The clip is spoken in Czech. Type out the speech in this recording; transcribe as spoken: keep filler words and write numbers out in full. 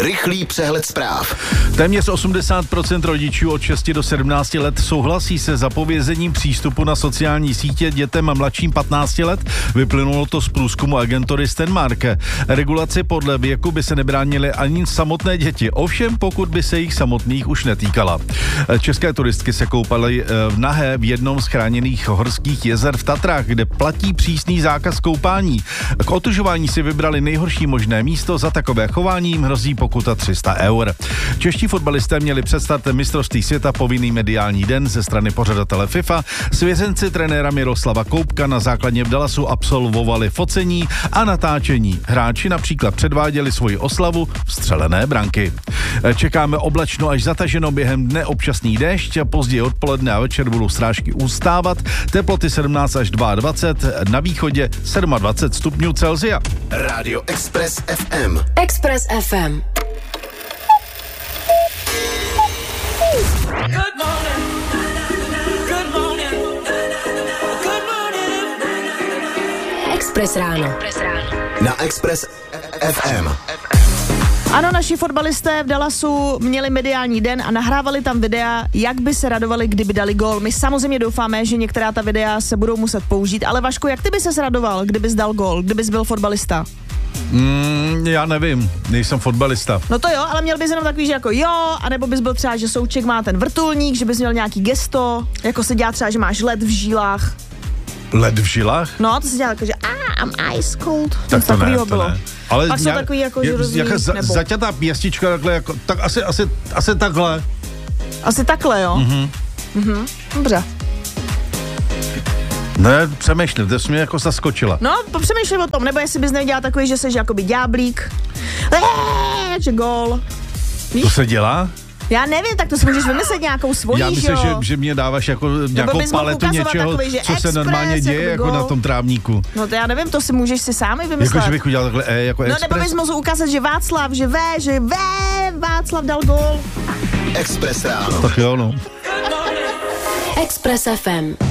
Rychlý přehled zpráv. Téměř osmdesát procent rodičů od šesti do sedmnácti let souhlasí se zapovězením přístupu na sociální sítě dětem mladším patnácti let. Vyplynulo to z průzkumu agentury Stenmark. Regulaci podle věku by se nebránily ani samotné děti, ovšem pokud by se jich samotných už netýkala. České turistky se koupaly v nahé v jednom z chráněných horských jezer v Tatrách, kde platí přísný zákaz koupání. K otužování si vybrali nejhorší možné místo, za takové chování jim hrozí pokuta tři sta eur. Čeští fotbalisté měli před startem mistrovství světa povinný mediální den ze strany pořadatele FIFA. Svěřenci trenéra Miroslava Koupka na základně v Dallasu absolvovali focení a natáčení. Hráči například předváděli svoji oslavu vstřelené branky. Čekáme oblačno až zataženo, během dne občasný déšť, později odpoledne a večer budou srážky ustávat, teploty sedmnáct až dvacet dva, na východě dvacet sedm stupňů Celsia. Rádio Express ef em. Express ef em. Good morning. Good morning. Good morning. Express ráno. Na Express ef em. Ano, naši fotbalisté v Dallasu měli mediální den a nahrávali tam videa, jak by se radovali, kdyby dali gól. My samozřejmě doufáme, že některá ta videa se budou muset použít, ale Vašku, jak ty by ses radoval, kdybys dal gól, kdybys byl fotbalista? Mm, já nevím, nejsem fotbalista. No to jo, ale měl bys jenom takový, že jako jo, anebo bys byl třeba, že Souček má ten vrtulník, že bys měl nějaký gesto, jako se dělá třeba, že máš led v žilách. Led v žilách? No, to se dělá jako, že ah, I'm ice cold. Tak to ne, to bylo. ne. Ale pak jsou takový jako, že rozumí, za, nebo... zaťatá pěstička takhle, jako, tak asi, asi, asi takhle. Asi takhle, jo? Mhm. Mhm, dobře. Ne, přemýšlím, to jsi mě jako zaskočila. No, popřemýšlím o tom, nebo jestli bys nedělal takový, že jsi jakoby ďáblík. Eee, že gól. Víš? To se dělá? Já nevím, tak to si můžeš vymyslet nějakou svojí, Já myslím, že, že, že mě dáváš jako nějakou paletu něčeho, takový, co se normálně děje jako gól. Na tom trávníku. No to já nevím, to si můžeš si sám vymyslet. Jako, že bych udělal takhle E jako no, Express. No nebo bys mohl ukázat, že Václav, že V, že V, Václav dal gól. Express ráno. Tak jo, no. Express ef em.